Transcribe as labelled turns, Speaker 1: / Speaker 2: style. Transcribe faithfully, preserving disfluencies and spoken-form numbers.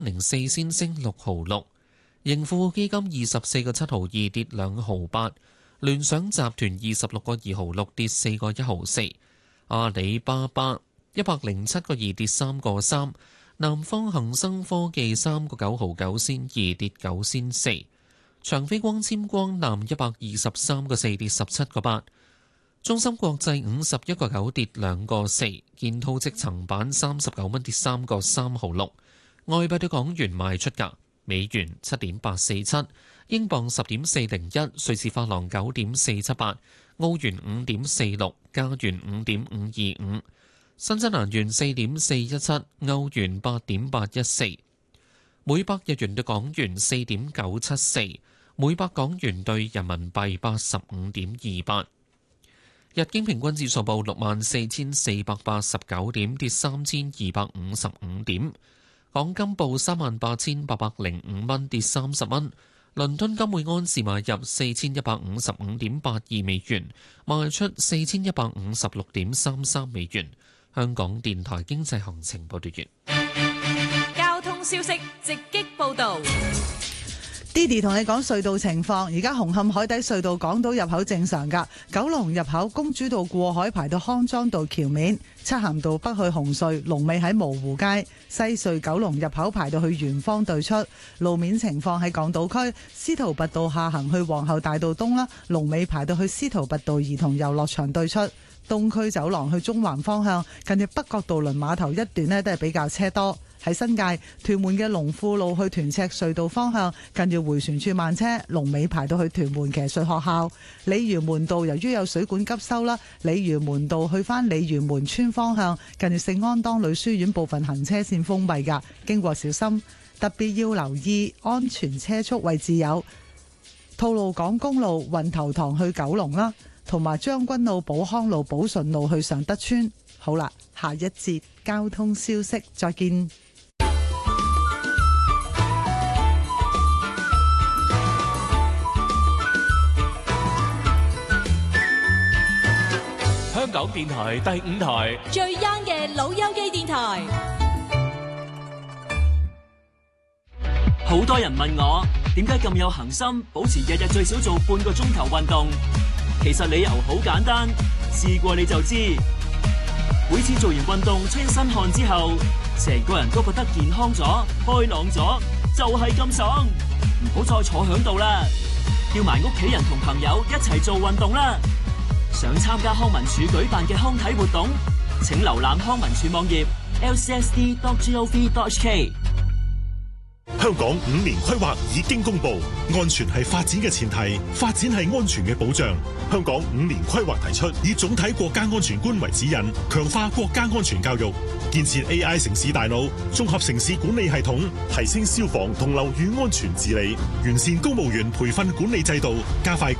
Speaker 1: 零四仙升六毫六，盈富基金二十四個七毫二跌兩毫八，聯想集團二十六個二毫六跌四個一毫四，阿里巴巴一百零七個二跌三個三，南方恒生科技三個九毫九仙二跌九仙四，長飛光纖光纜一百二十三個四跌十七個八。中芯國際五十一個九跌兩個四，建滔積層板三十九蚊跌三個三毫六。外幣對港元賣出價：美元七點八四七，英鎊十點四零一，瑞士法郎九點四七八，澳元五點四六，加元五點五二五，新西蘭元四點四一七，歐元八點八一四，每百日元對港元四點九七四，每百港元對人民幣八十五點二八。日經平均指數報六萬四千四百八十九點，跌三千二百五十五點。港金報三萬八千八百零五蚊，跌三十蚊。倫敦金每安士買入四千一百五十五點八二美元，賣出四千一百五十六點三三美元。香港電台經濟行情報道完。
Speaker 2: 交通消息直擊報導。
Speaker 3: Didi 同你講隧道情況，而家紅磡海底隧道港島入口正常㗎，九龍入口公主道過海排到康莊道橋面，漆咸道北去紅隧龍尾喺蕪湖街，西隧九龍入口排到去圓方對出。路面情況喺港島區，司徒拔道下行去皇后大道東啦，龍尾排到去司徒拔道兒童遊樂場對出。東區走廊去中環方向，近住北角渡輪碼頭一段呢都係比較車多。喺新界屯門嘅龍富路去屯赤隧道方向，近住迴旋處慢車，龍尾排到去屯門騎術學校。鯉魚門道由於有水管急修啦，鯉魚門道去返鯉魚門村方向，近住聖安當女書院部分行車線封閉㗎，經過小心，特別要留意安全車速位置有吐露港公路運頭塘去九龍啦，同埋將軍澳寶康路寶順路去尚德村。好啦，下一節交通消息再見。
Speaker 4: 香港電台第五台
Speaker 2: 最 young 嘅老友記電台。
Speaker 5: 好多人問我點解咁有恒心，保持日日最少做半個鐘頭運動。其實理由好簡單，試過你就知。每次做完運動出身汗之後，成個人都覺得健康咗、開朗咗，就係咁爽。唔好再坐響度啦，叫埋屋企人同朋友一齊做運動啦。想參加康文署舉辦嘅康體活動，請瀏覽康文署網頁 l c s d dot gov dot h k。
Speaker 6: 香港五年規劃已經公布，安全係發展嘅前提，發展係安全嘅保障。香港五年規劃提出，以總體國家安全觀為指引，強化國家安全教育，建設 A I 城市大腦，綜合城市管理系統，提升消防同樓宇安全治理，完善公務員培訓管理制度，加快